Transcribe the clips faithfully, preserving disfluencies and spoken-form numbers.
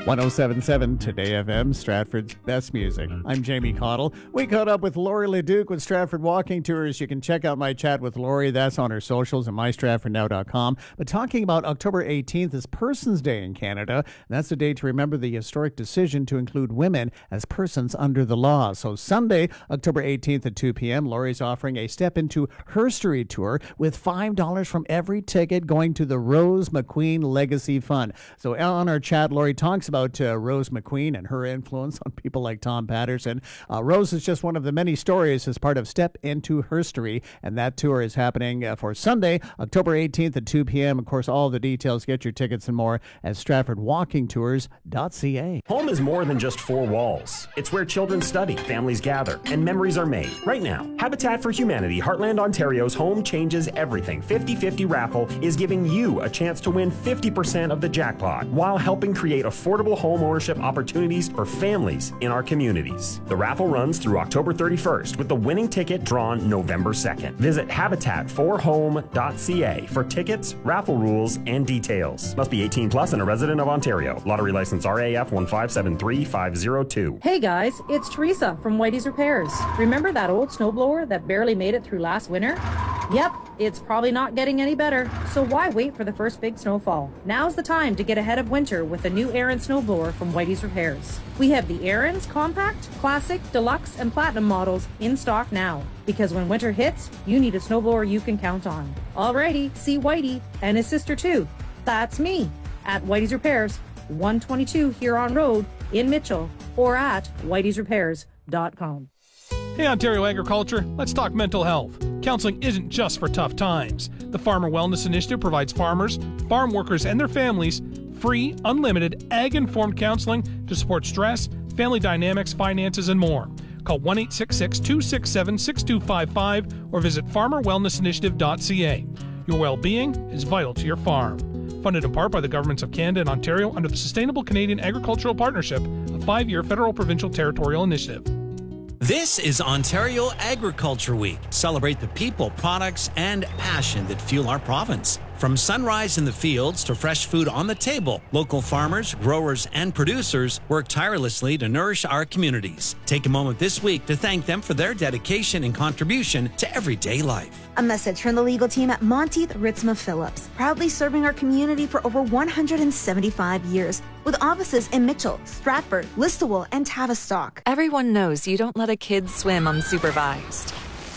one oh seven point seven Today F M, Stratford's best music. I'm Jamie Cottle. We caught up with Lori LeDuc with Stratford Walking Tours. You can check out my chat with Lori. That's on her socials at my stratford now dot com. But talking about October eighteenth is Persons Day in Canada. And that's the day to remember the historic decision to include women as persons under the law. So Sunday, October eighteenth at two p.m., Lori's offering a Step into Herstory tour with five dollars from every ticket going to the Rose McQueen Legacy Fund. So on our chat, Lori talks about uh, Rose McQueen and her influence on people like Tom Patterson. Uh, Rose is just one of the many stories as part of Step into Herstory, and that tour is happening uh, for Sunday, October eighteenth at two p.m. Of course, all the details, get your tickets and more at stratford walking tours dot c a. Home is more than just four walls. It's where children study, families gather, and memories are made. Right now, Habitat for Humanity Heartland Ontario's Home Changes Everything fifty fifty raffle is giving you a chance to win fifty percent of the jackpot while helping create affordable home ownership opportunities for families in our communities. The raffle runs through October thirty-first with the winning ticket drawn November second. Visit habitat for home dot c a for tickets, raffle rules, and details. Must be eighteen plus and a resident of Ontario. Lottery license R A F one five seven three five zero two. Hey guys, it's Teresa from Whitey's Repairs. Remember that old snowblower that barely made it through last winter? Yep, it's probably not getting any better. So why wait for the first big snowfall? Now's the time to get ahead of winter with a new Aran snowblower from Whitey's Repairs. We have the Aran's Compact, Classic, Deluxe, and Platinum models in stock now. Because when winter hits, you need a snowblower you can count on. Alrighty, see Whitey and his sister too. That's me at Whitey's Repairs, one twenty-two Huron Road in Mitchell, or at whiteys repairs dot com. Hey Ontario Agriculture, let's talk mental health. Counseling isn't just for tough times. The Farmer Wellness Initiative provides farmers, farm workers, and their families free, unlimited, ag-informed counseling to support stress, family dynamics, finances, and more. Call one eight six six, two six seven, six two five five or visit farmer wellness initiative dot c a. Your well-being is vital to your farm. Funded in part by the governments of Canada and Ontario under the Sustainable Canadian Agricultural Partnership, a five-year federal provincial territorial initiative. This is Ontario Agriculture Week. Celebrate the people, products, and passion that fuel our province. From sunrise in the fields to fresh food on the table, local farmers, growers, and producers work tirelessly to nourish our communities. Take a moment this week to thank them for their dedication and contribution to everyday life. A message from the legal team at Monteith Ritzma Phillips, proudly serving our community for over one hundred seventy-five years, with offices in Mitchell, Stratford, Listowel, and Tavistock. Everyone knows you don't let a kid swim unsupervised.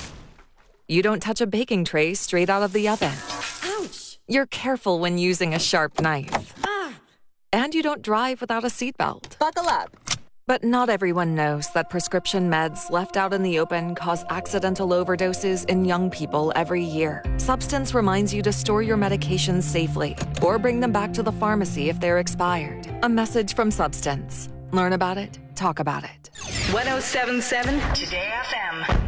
You don't touch a baking tray straight out of the oven. Ouch! You're careful when using a sharp knife. Ah. And you don't drive without a seatbelt. Buckle up. But not everyone knows that prescription meds left out in the open cause accidental overdoses in young people every year. Substance reminds you to store your medications safely or bring them back to the pharmacy if they're expired. A message from Substance. Learn about it, talk about it. one oh seven point seven Today F M.